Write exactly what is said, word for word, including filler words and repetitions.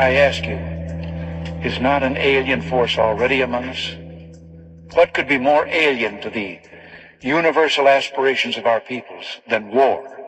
I ask you, is not an alien force already among us? What could be more alien to the universal aspirations of our peoples than war?